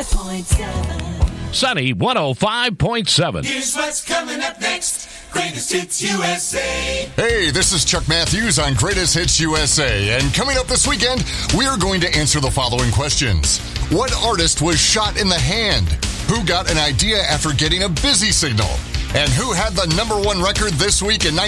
105.7. Sunny 105.7. Here's what's coming up next. Greatest Hits USA. Hey, this is Chuck Matthews on Greatest Hits USA. And coming up this weekend, we are going to answer the following questions. What artist was shot in the hand? Who got an idea after getting a busy signal? And who had the #1 record this week in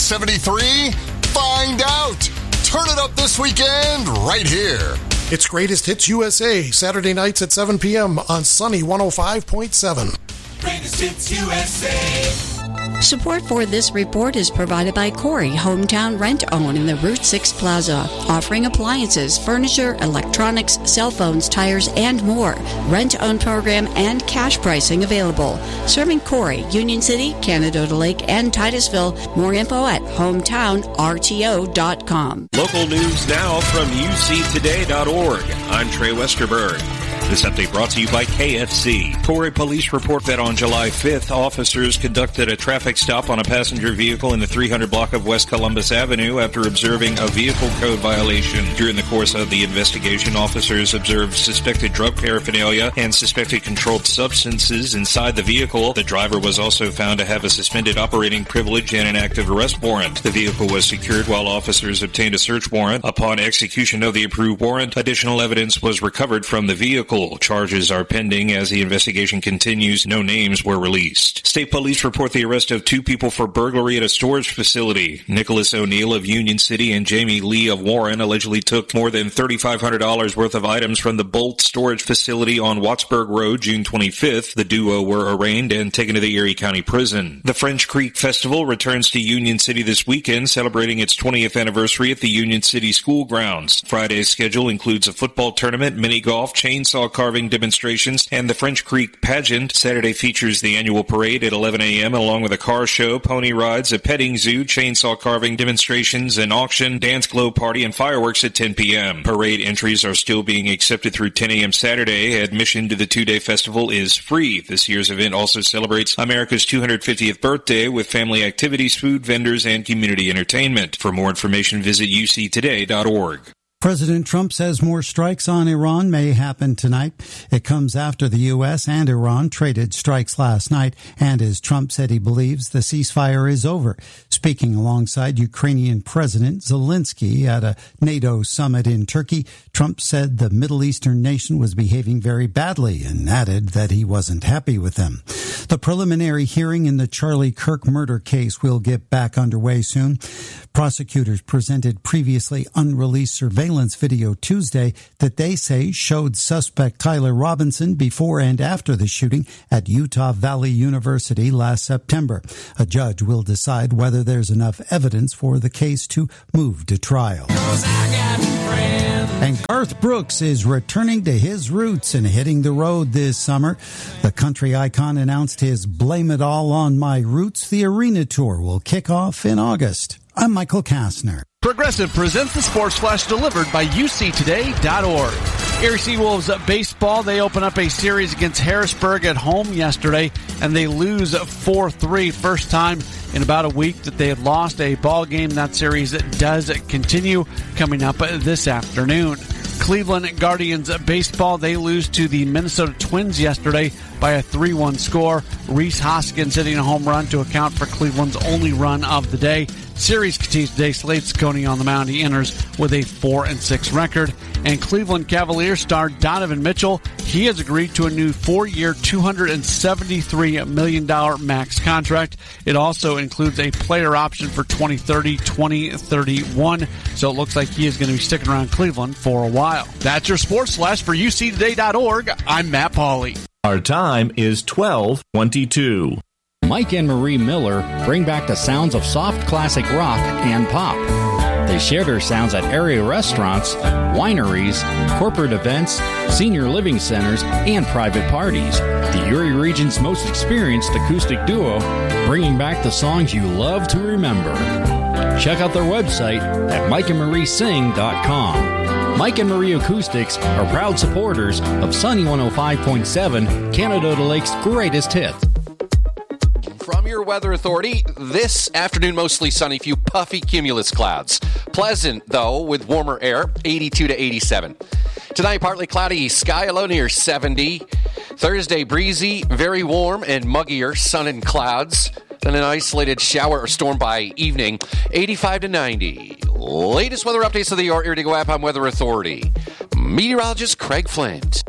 1973? Find out. Turn it up this weekend right here. It's Greatest Hits USA, Saturday nights at 7 p.m. on Sunny 105.7. Greatest Hits USA. Support for this report is provided by Corey Hometown Rent-Own in the Route 6 Plaza, offering appliances, furniture, electronics, cell phones, tires, and more. Rent-own program and cash pricing available. Serving Corey, Union City, Canada Lake, and Titusville. More info at hometownrto.com. Local news now from uctoday.org. I'm Trey Westerberg. This update brought to you by KFC. Corey police report that on July 5th, officers conducted a traffic stop on a passenger vehicle in the 300 block of West Columbus Avenue after observing a vehicle code violation. During the course of the investigation, officers observed suspected drug paraphernalia and suspected controlled substances inside the vehicle. The driver was also found to have a suspended operating privilege and an active arrest warrant. The vehicle was secured while officers obtained a search warrant. Upon execution of the approved warrant, additional evidence was recovered from the vehicle. Charges are pending as the investigation continues. No names were released. State police report the arrest of 2 people for burglary at a storage facility. Nicholas O'Neill of Union City and Jamie Lee of Warren allegedly took more than $3,500 worth of items from the Bolt storage facility on Wattsburg Road June 25th. The duo were arraigned and taken to the Erie County Prison. The French Creek Festival returns to Union City this weekend, celebrating its 20th anniversary at the Union City School Grounds. Friday's schedule includes a football tournament, mini golf, chainsaw carving demonstrations, and the French Creek pageant. Saturday features the annual parade at 11 a.m. along with a car show, pony rides, a petting zoo, chainsaw carving demonstrations, an auction, dance glow party, and fireworks at 10 p.m. Parade entries are still being accepted through 10 a.m. Saturday. Admission to the 2-day festival is free. This year's event also celebrates America's 250th birthday with family activities, food vendors, and community entertainment. For more information, visit uctoday.org. President Trump says more strikes on Iran may happen tonight. It comes after the U.S. and Iran traded strikes last night, and as Trump said he believes the ceasefire is over. Speaking alongside Ukrainian President Zelensky at a NATO summit in Turkey, Trump said the Middle Eastern nation was behaving very badly and added that he wasn't happy with them. The preliminary hearing in the Charlie Kirk murder case will get back underway soon. Prosecutors presented previously unreleased surveillance video Tuesday that they say showed suspect Tyler Robinson before and after the shooting at Utah Valley University last September. A judge will decide whether there's enough evidence for the case to move to trial. And Garth Brooks is returning to his roots and hitting the road this summer. The country icon announced his Blame It All on My Roots. The arena tour will kick off in August. I'm Michael Kastner. Progressive presents the Sports Flash delivered by uctoday.org. Erie Seawolves baseball, they open up a series against Harrisburg at home yesterday, and they lose 4-3. First time in about a week that they had lost a ball game. That series does continue coming up this afternoon. Cleveland Guardians baseball, they lose to the Minnesota Twins yesterday by a 3-1 score. Rhys Hoskins hitting a home run to account for Cleveland's only run of the day. Series continues today. Slade Cecconi on the mound. He enters with a 4-6 record. And Cleveland Cavaliers star Donovan Mitchell, he has agreed to a new 4-year, $273 million max contract. It also includes a player option for 2030, 2031. So it looks like he is going to be sticking around Cleveland for a while. That's your Sports Flash for uctoday.org. I'm Matt Pauley. Our time is 12:22. Mike and Marie Miller bring back the sounds of soft classic rock and pop. They share their sounds at area restaurants, wineries, corporate events, senior living centers, and private parties. The Erie region's most experienced acoustic duo, bringing back the songs you love to remember. Check out their website at mikeandmariesing.com. Mike and Marie Acoustics are proud supporters of Sunny 105.7, Canada Lake's greatest hit. From your Weather Authority, this afternoon mostly sunny, few puffy cumulus clouds. Pleasant, though, with warmer air, 82 to 87. Tonight, partly cloudy, sky low near 70. Thursday, breezy, very warm and muggier, sun and clouds. Then an isolated shower or storm by evening, 85 to 90. Latest weather updates of the Your Ear to Go app on Weather Authority. Meteorologist Craig Flint.